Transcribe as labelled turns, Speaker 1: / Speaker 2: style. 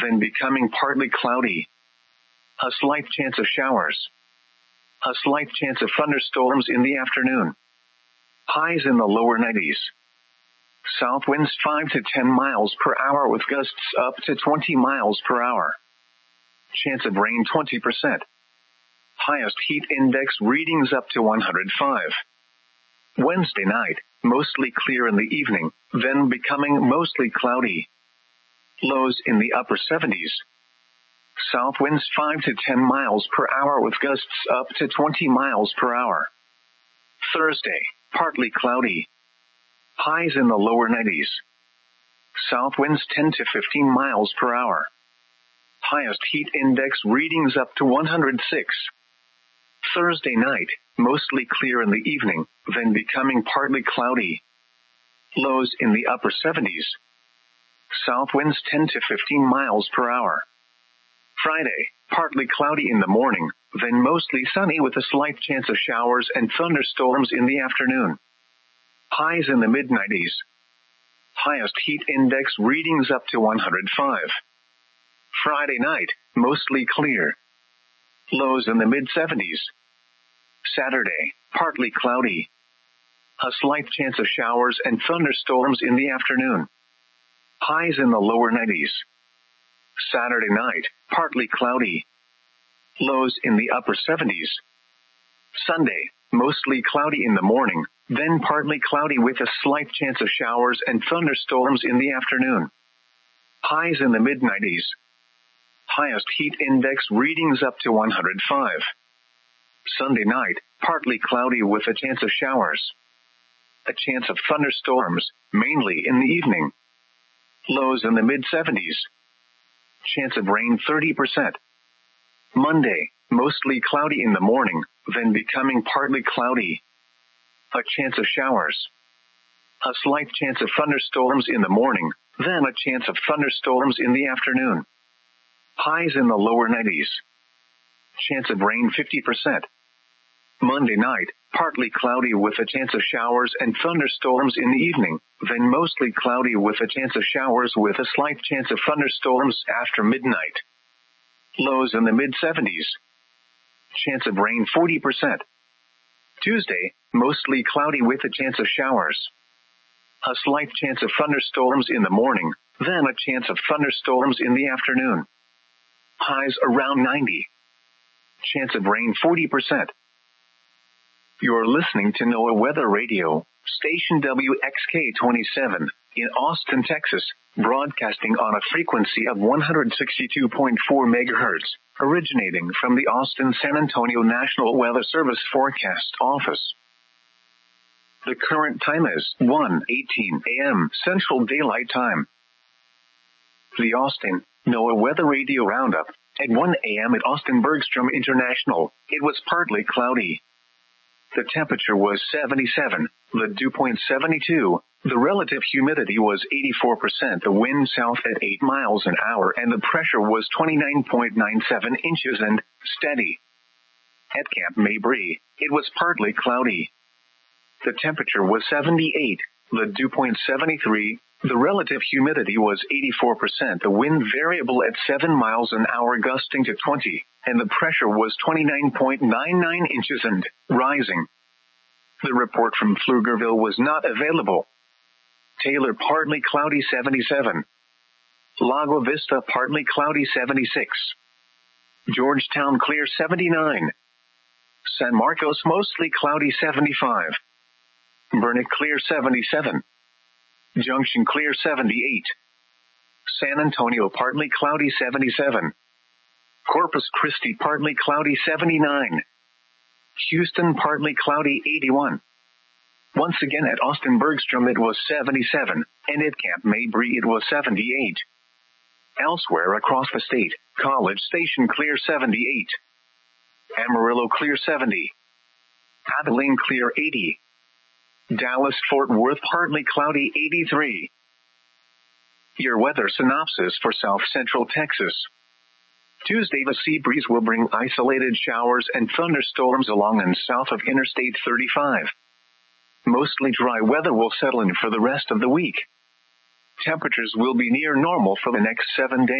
Speaker 1: then becoming partly cloudy. A slight chance of showers. A slight chance of thunderstorms in the afternoon. Highs in the lower 90s. South winds 5 to 10 miles per hour with gusts up to 20 miles per hour. Chance of rain 20%. Highest heat index readings up to 105. Wednesday night, mostly clear in the evening, then becoming mostly cloudy. Lows in the upper 70s. South winds 5 to 10 miles per hour with gusts up to 20 miles per hour. Thursday, partly cloudy. Highs in the lower 90s. South winds 10 to 15 miles per hour. Highest heat index readings up to 106. Thursday night, mostly clear in the evening, then becoming partly cloudy. Lows in the upper 70s. South winds 10 to 15 miles per hour. Friday, partly cloudy in the morning, then mostly sunny with a slight chance of showers and thunderstorms in the afternoon. Highs in the mid-90s. Highest heat index readings up to 105. Friday night, mostly clear. Lows in the mid-70s. Saturday, partly cloudy. A slight chance of showers and thunderstorms in the afternoon. Highs in the lower 90s. Saturday night, partly cloudy. Lows in the upper 70s. Sunday, mostly cloudy in the morning, then partly cloudy with a slight chance of showers and thunderstorms in the afternoon. Highs in the mid-90s. Highest heat index readings up to 105. Sunday night, partly cloudy with a chance of showers. A chance of thunderstorms, mainly in the evening. Lows in the mid-70s. Chance of rain 30%. Monday, mostly cloudy in the morning, then becoming partly cloudy. A chance of showers. A slight chance of thunderstorms in the morning, then a chance of thunderstorms in the afternoon. Highs in the lower 90s. Chance of rain 50%. Monday night, partly cloudy with a chance of showers and thunderstorms in the evening, then mostly cloudy with a chance of showers with a slight chance of thunderstorms after midnight. Lows in the mid-70s. Chance of rain 40%. Tuesday, mostly cloudy with a chance of showers. A slight chance of thunderstorms in the morning, then a chance of thunderstorms in the afternoon. Highs around 90. Chance of rain 40%. You're listening to NOAA Weather Radio, station WXK-27, in Austin, Texas, broadcasting on a frequency of 162.4 megahertz, originating from the Austin-San Antonio National Weather Service Forecast Office. The current time is 1:18 a.m. Central Daylight Time. The Austin NOAA Weather Radio Roundup. At 1 a.m. at Austin Bergstrom International, it was partly cloudy. The temperature was 77, the dew point 72, the relative humidity was 84%, the wind south at 8 miles an hour, and the pressure was 29.97 inches and steady. At Camp Mabry, it was partly cloudy. The temperature was 78, the dew point 73, the relative humidity was 84%, the wind variable at 7 miles an hour gusting to 20, and the pressure was 29.99 inches and rising. The report from Pflugerville was not available. Taylor partly cloudy 77. Lago Vista partly cloudy 76. Georgetown clear 79. San Marcos mostly cloudy 75. Burnet clear 77. Junction clear 78. San Antonio partly cloudy 77. Corpus Christi partly cloudy 79. Houston partly cloudy 81. Once again at Austin Bergstrom it was 77, and at Camp Mabry it was 78. Elsewhere across the state, College Station clear 78. Amarillo clear 70. Abilene clear 80. Dallas Fort Worth partly cloudy 83. Your weather synopsis for South Central Texas. Tuesday the sea breeze will bring isolated showers and thunderstorms along and south of Interstate 35. Mostly dry weather will settle in for the rest of the week. Temperatures will be near normal for the next 7 days.